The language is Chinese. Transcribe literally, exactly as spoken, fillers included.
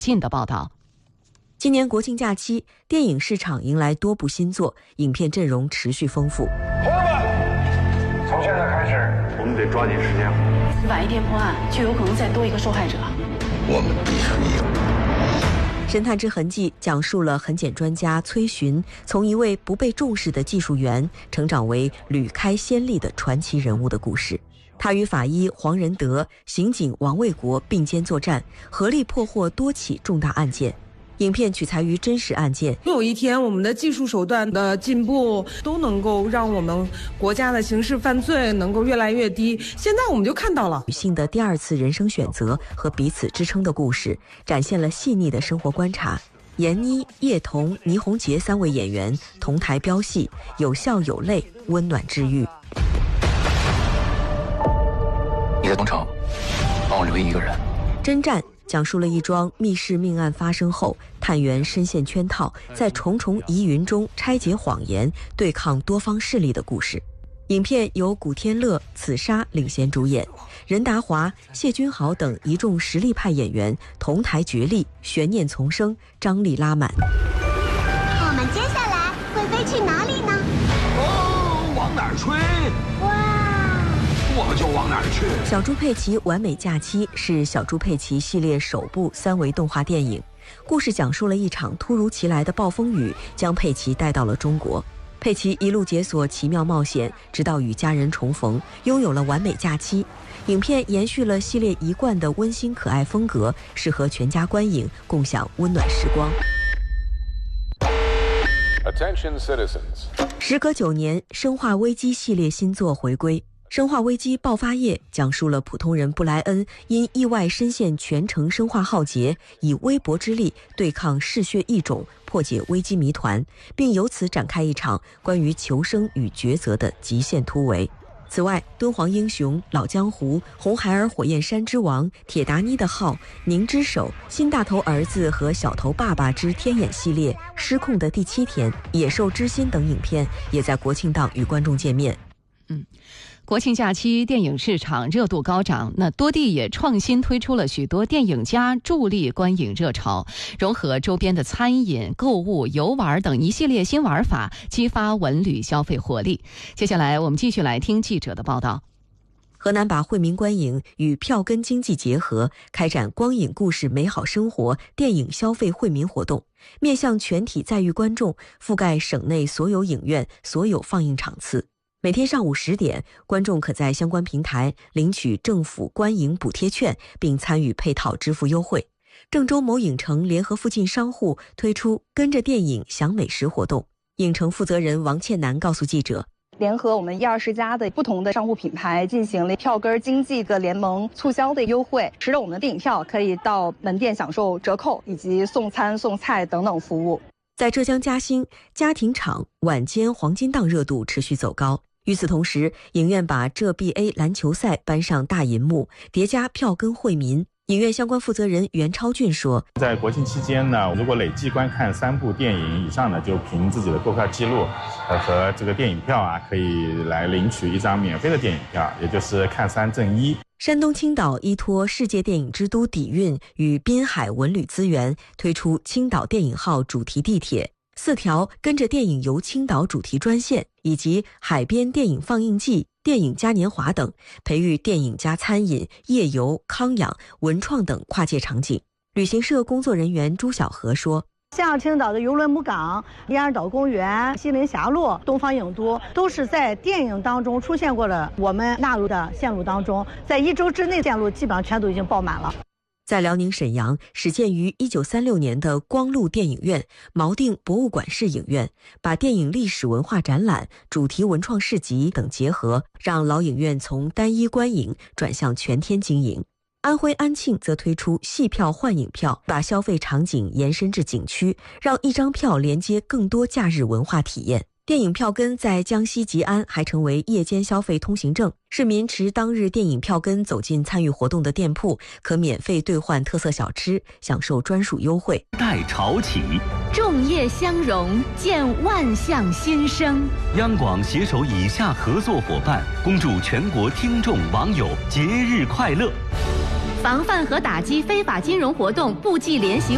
近的报道。 今年国庆假期，电影市场迎来多部新作，影片阵容持续丰富。 同志们，从现在开始，我们得抓紧时间。 晚一天破案，就有可能再多一个受害者。 我们必须赢。 神探之痕迹讲述了痕检专家崔寻从一位不被重视的技术员成长为屡开先例的传奇人物的故事。他与法医黄仁德、刑警王卫国并肩作战，合力破获多起重大案件。影片取材于真实案件， 有一天我们的技术手段的进步都能够让我们国家的刑事犯罪能够越来越低。现在我们就看到了女性的第二次人生选择和彼此支撑的故事，展现了细腻的生活观察。闫妮、叶童、倪虹洁三位演员同台飙戏，有笑有泪，温暖治愈。 你在东城帮我留意一个人。 侦战讲述了一桩密室命案发生后，探员深陷圈套，在重重疑云中拆解谎言，对抗多方势力的故事。影片由古天乐、此沙领衔主演，任达华、谢君豪等一众实力派演员同台角力，悬念丛生，张力拉满。 我们接下来会飞去哪里呢？ 哦，往哪儿吹？我们就往哪儿去。 小猪佩奇完美假期是小猪佩奇系列首部三维动画电影，故事讲述了一场突如其来的暴风雨将佩奇带到了中国。佩奇一路解锁奇妙冒险，直到与家人重逢，拥有了完美假期。影片延续了系列一贯的温馨可爱风格，适合全家观影，共享温暖时光。 Attention citizens。 时隔九年，生化危机系列新作回归。生化危机爆发夜讲述了普通人布莱恩因意外深陷全城生化浩劫，以微薄之力对抗嗜血异种，破解危机谜团，并由此展开一场关于求生与抉择的极限突围。此外，敦煌英雄、老江湖、红孩儿火焰山之王、铁达尼的号、宁之手、新大头儿子和小头爸爸之天眼系列、失控的第七天、野兽之心等影片也在国庆档与观众见面。 嗯。国庆假期电影市场热度高涨，那多地也创新推出了许多电影家助力观影热潮，融合周边的餐饮、购物、游玩等一系列新玩法，激发文旅消费活力。接下来我们继续来听记者的报道。 河南把惠民观影与票根经济结合，开展光影故事美好生活电影消费惠民活动，面向全体在豫观众，覆盖省内所有影院、所有放映场次。每天上午十点，观众可在相关平台领取政府观影补贴券，并参与配套支付优惠。郑州某影城联合附近商户推出跟着电影享美食活动。影城负责人王倩楠告诉记者， 联合我们一二十家的不同的商户品牌进行了票根经济的联盟促销的优惠，使得我们的电影票可以到门店享受折扣以及送餐送菜等等服务。 在浙江嘉兴，家庭场晚间黄金档热度持续走高。与此同时，影院把浙 B A 篮球赛搬上大银幕，叠加票根惠民。影院相关负责人袁超俊说， 在国庆期间呢，如果累计观看三部电影以上呢，就凭自己的购票记录呃和这个电影票啊，可以来领取一张免费的电影票，也就是看三赠一。 山东青岛依托世界电影之都底蕴与滨海文旅资源，推出青岛电影号主题地铁，四条跟着电影游青岛主题专线，以及海边电影放映季、电影嘉年华等，培育电影加餐饮、夜游、康养、文创等跨界场景。旅行社工作人员朱小河说， 像青岛的邮轮母港、连尔岛公园、西陵峡路、东方影都，都是在电影当中出现过的，我们纳入的线路当中，在一周之内线路基本上全都已经爆满了。 在辽宁沈阳，始建于一九三六年的光路电影院、锚定博物馆式影院，把电影历史文化展览、主题文创市集等结合，让老影院从单一观影转向全天经营。安徽安庆则推出戏票换影票，把消费场景延伸至景区，让一张票连接更多假日文化体验。电影票根在江西吉安还成为夜间消费通行证，市民持当日电影票根走进参与活动的店铺，可免费兑换特色小吃，享受专属优惠。 待潮起， 众业相融，见万象新生。 央广携手以下合作伙伴，恭祝全国听众网友节日快乐。 防范和打击非法金融活动部际联席